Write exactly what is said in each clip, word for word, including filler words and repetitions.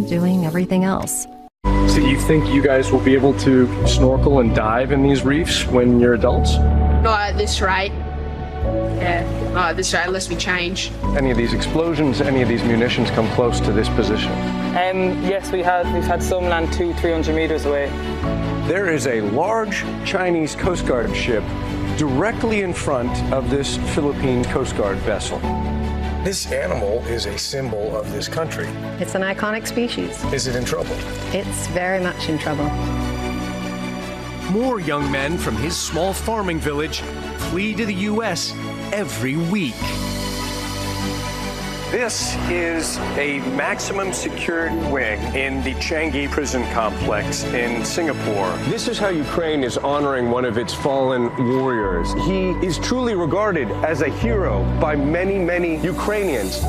doing everything else. So you think you guys will be able to snorkel and dive in these reefs when you're adults? Not at this rate. Yeah, not at this rate unless we change. Any of these explosions, any of these munitions come close to this position? Um, yes, we had, we've had some land two, three hundred meters away. There is a large Chinese Coast Guard ship directly in front of this Philippine Coast Guard vessel. This animal is a symbol of this country. It's an iconic species. Is it in trouble? It's very much in trouble. More young men from his small farming village flee to the U S every week. This is a maximum secured wing in the Changi prison complex in Singapore. This is how Ukraine is honoring one of its fallen warriors. He is truly regarded as a hero by many, many Ukrainians.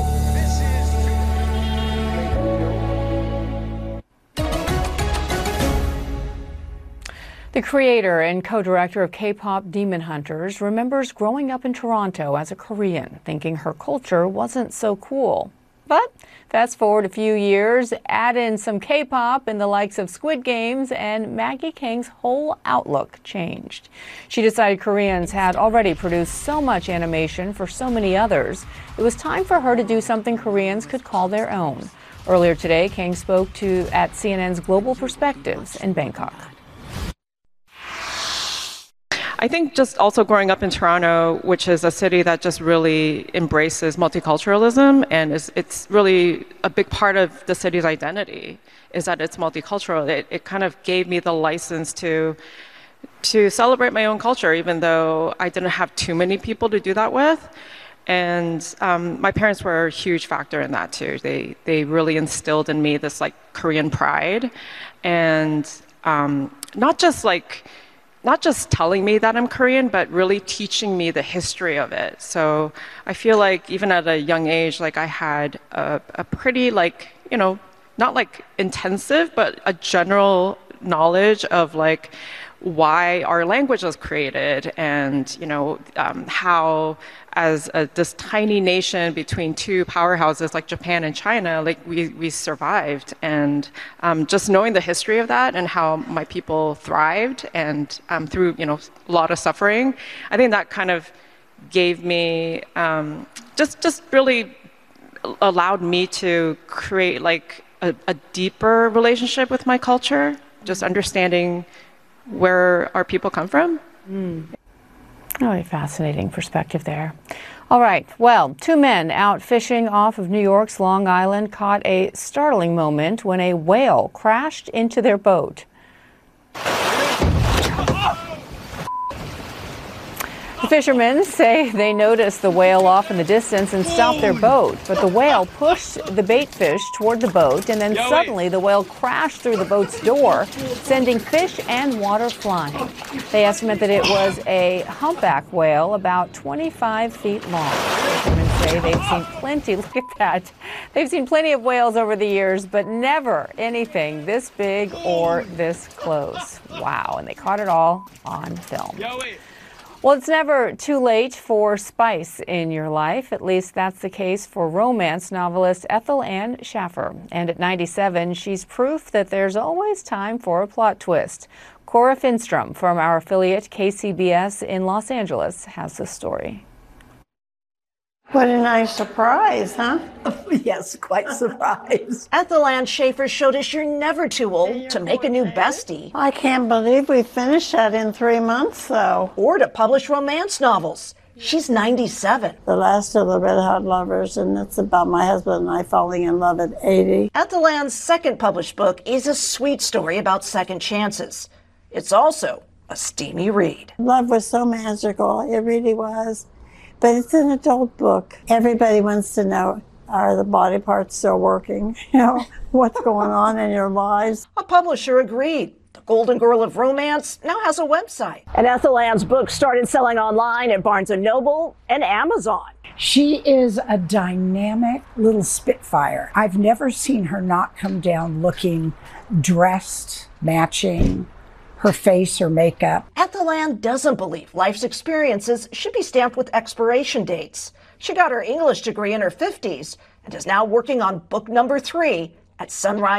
The creator and co-director of K-pop Demon Hunters remembers growing up in Toronto as a Korean, thinking her culture wasn't so cool. But fast forward a few years, add in some K-pop and the likes of Squid Games, and Maggie Kang's whole outlook changed. She decided Koreans had already produced so much animation for so many others, it was time for her to do something Koreans could call their own. Earlier today, Kang spoke to at C N N's Global Perspectives in Bangkok. I think just also growing up in Toronto, which is a city that just really embraces multiculturalism, and is, it's really a big part of the city's identity, is that it's multicultural. It, it kind of gave me the license to, to celebrate my own culture, even though I didn't have too many people to do that with. And um, my parents were a huge factor in that too. They, they really instilled in me this like Korean pride, and um, not just like, not just telling me that I'm Korean, but really teaching me the history of it. So I feel like even at a young age, like I had a, a pretty like, you know, not like intensive, but a general knowledge of like why our language was created, and, you know, um, how as a, this tiny nation between two powerhouses like Japan and China, like we, we survived. And um, just knowing the history of that and how my people thrived, and um, through, you know, a lot of suffering, I think that kind of gave me, um, just, just really allowed me to create like a, a deeper relationship with my culture, just understanding where our people come from. Mm. Really fascinating perspective there. All right, well, two men out fishing off of New York's Long Island caught a startling moment when a whale crashed into their boat. The fishermen say they noticed the whale off in the distance and stopped their boat, but the whale pushed the bait fish toward the boat, and then suddenly the whale crashed through the boat's door, sending fish and water flying. They estimate that it was a humpback whale about twenty-five feet long. Fishermen say they've seen plenty, look at that, they've seen plenty of whales over the years, but never anything this big or this close. Wow, and they caught it all on film. Well, it's never too late for spice in your life. At least that's the case for romance novelist Ethel Ann Schaffer. And at ninety-seven, she's proof that there's always time for a plot twist. Cora Finstrom from our affiliate K C B S in Los Angeles has the story. What a nice surprise, huh? Yes, quite surprised. Ethel Ann Schaffer showed us you're never too old to make a new bestie. I can't believe we finished that in three months, though. Or to publish romance novels. She's ninety-seven. The last of the Red Hot Lovers, and it's about my husband and I falling in love at eighty. Ethel Ann's second published book is a sweet story about second chances. It's also a steamy read. Love was so magical, it really was. But it's an adult book. Everybody wants to know, are the body parts still working? You know, what's going on in your lives? A publisher agreed. The Golden Girl of Romance now has a website. And Ethel Ann's book started selling online at Barnes and Noble and Amazon. She is a dynamic little spitfire. I've never seen her not come down looking dressed, matching her face or makeup. Ethel Ann doesn't believe life's experiences should be stamped with expiration dates. She got her English degree in her fifties and is now working on book number three at Sunrise